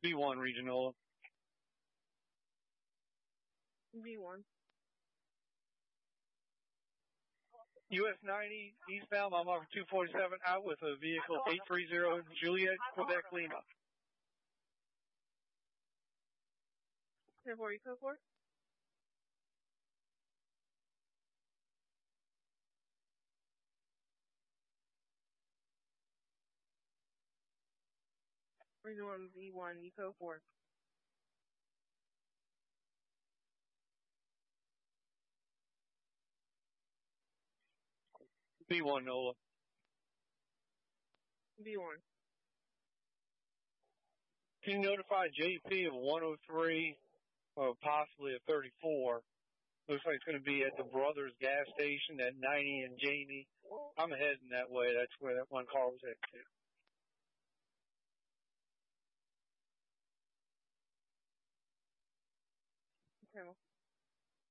B1 Regional. B1. US 90 eastbound, I'm off 247 out with a vehicle 830 Juliet, Quebec, Lima. 10-4, Eco 4. Regional 1, B1, Eco 4. B1 NOLA. B1. Can you notify JP of 103 or possibly a 34? Looks like it's going to be at the Brothers gas station at 90 and Jamie. I'm heading that way. That's where that one car was headed to. Okay.